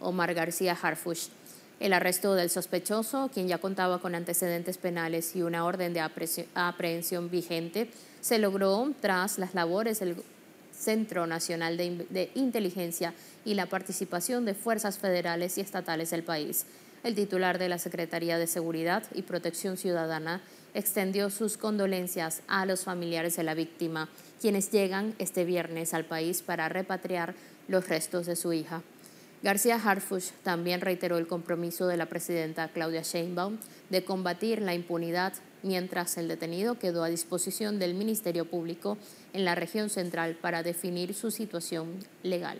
Omar García Harfuch. El arresto del sospechoso, quien ya contaba con antecedentes penales y una orden de aprehensión vigente, se logró tras las labores del Centro Nacional de Inteligencia y la participación de fuerzas federales y estatales del país. El titular de la Secretaría de Seguridad y Protección Ciudadana extendió sus condolencias a los familiares de la víctima, quienes llegan este viernes al país para repatriar los restos de su hija. García Harfuch también reiteró el compromiso de la presidenta Claudia Sheinbaum de combatir la impunidad, mientras el detenido quedó a disposición del Ministerio Público en la región central para definir su situación legal.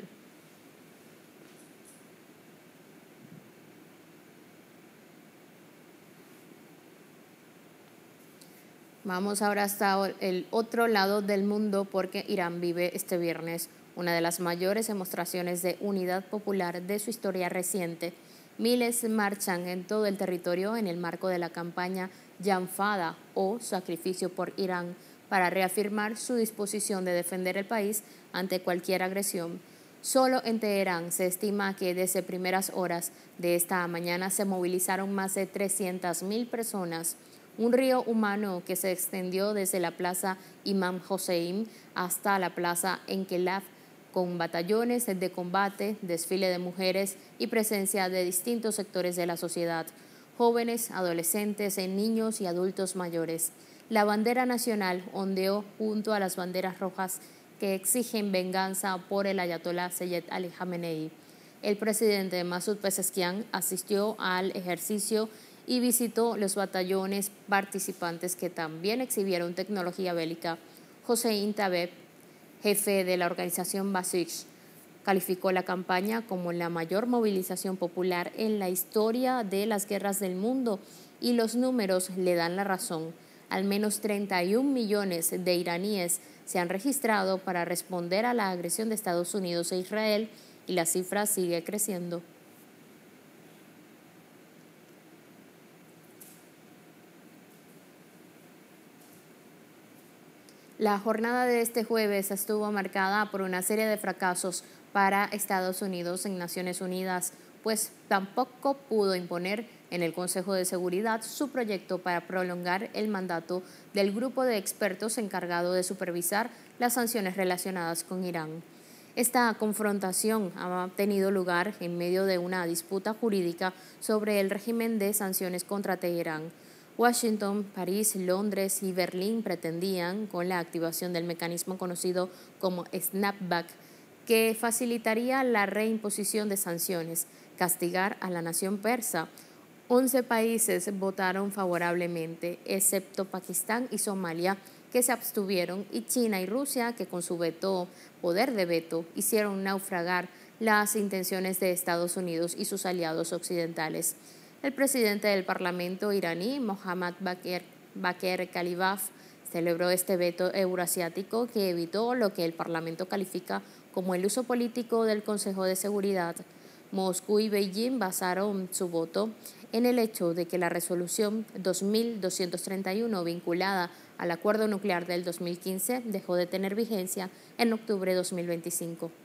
Vamos ahora hasta el otro lado del mundo, porque Irán vive este viernes una de las mayores demostraciones de unidad popular de su historia reciente. Miles marchan en todo el territorio en el marco de la campaña Llamada o Sacrificio por Irán, para reafirmar su disposición de defender el país ante cualquier agresión. Solo en Teherán se estima que desde primeras horas de esta mañana se movilizaron más de 300.000 personas. Un río humano que se extendió desde la plaza Imam Hossein hasta la plaza Enkelaf, con batallones de combate, desfile de mujeres y presencia de distintos sectores de la sociedad, jóvenes, adolescentes, niños y adultos mayores. La bandera nacional ondeó junto a las banderas rojas que exigen venganza por el ayatolá Seyed Ali Khamenei. El presidente Masoud Pezeshkian asistió al ejercicio y visitó los batallones participantes, que también exhibieron tecnología bélica. Hossein Tabeb, jefe de la organización Basij, calificó la campaña como la mayor movilización popular en la historia de las guerras del mundo, y los números le dan la razón. Al menos 31 millones de iraníes se han registrado para responder a la agresión de Estados Unidos e Israel, y la cifra sigue creciendo. La jornada de este jueves estuvo marcada por una serie de fracasos para Estados Unidos en Naciones Unidas, pues tampoco pudo imponer en el Consejo de Seguridad su proyecto para prolongar el mandato del grupo de expertos encargado de supervisar las sanciones relacionadas con Irán. Esta confrontación ha tenido lugar en medio de una disputa jurídica sobre el régimen de sanciones contra Teherán. Washington, París, Londres y Berlín pretendían, con la activación del mecanismo conocido como snapback, que facilitaría la reimposición de sanciones, castigar a la nación persa. 11 países votaron favorablemente, excepto Pakistán y Somalia, que se abstuvieron, y China y Rusia, que con su poder de veto hicieron naufragar las intenciones de Estados Unidos y sus aliados occidentales. El presidente del Parlamento iraní, Mohammad Bagher Khalibaf, celebró este veto euroasiático que evitó lo que el Parlamento califica como el uso político del Consejo de Seguridad. Moscú y Beijing basaron su voto en el hecho de que la resolución 2231, vinculada al acuerdo nuclear del 2015, dejó de tener vigencia en octubre de 2025.